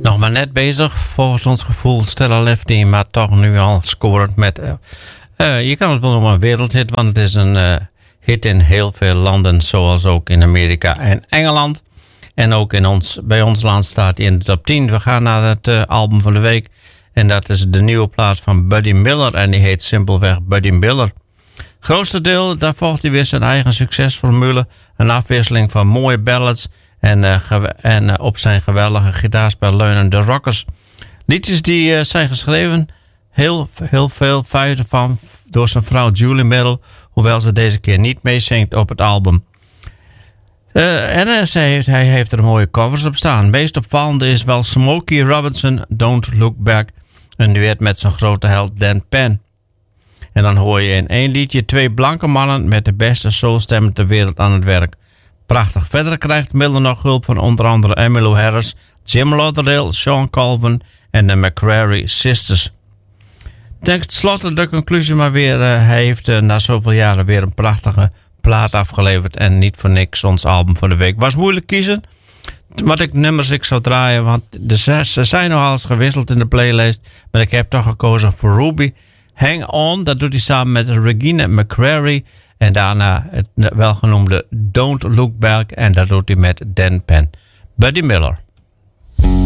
Nog maar net bezig, volgens ons gevoel Stella Lefty, maar toch nu al scorend met... je kan het wel noemen een wereldhit, want het is een hit in heel veel landen, zoals ook in Amerika en Engeland. En ook bij ons land staat hij in de top 10. We gaan naar het album van de week. En dat is de nieuwe plaat van Buddy Miller. En die heet simpelweg Buddy Miller. Grootste deel, daar volgt hij weer zijn eigen succesformule. Een afwisseling van mooie ballads. En op zijn geweldige gitaarspel leunende rockers. Liedjes die zijn geschreven. Heel veel feiten van door zijn vrouw Julie Miller. Hoewel ze deze keer niet meezingt op het album. Hij heeft er mooie covers op staan. Meest opvallende is wel Smokey Robinson, Don't Look Back. Een duet met zijn grote held Dan Penn. En dan hoor je in één liedje 2 blanke mannen met de beste soulstemmen ter wereld aan het werk. Prachtig. Verder krijgt Miller nog hulp van onder andere Emmylou Harris, Jim Lauderdale, Sean Colvin en de McCrary Sisters. Ten slotte de conclusie maar weer. Hij heeft na zoveel jaren weer een prachtige plaat afgeleverd. En niet voor niks ons album van de week. Was moeilijk kiezen wat nummers ik zou draaien. Want ze zijn nogal eens gewisseld in de playlist. Maar ik heb toch gekozen voor Ruby. Hang On, dat doet hij samen met Regina McCrary. En daarna het welgenoemde Don't Look Back. En dat doet hij met Dan Penn. Buddy Miller.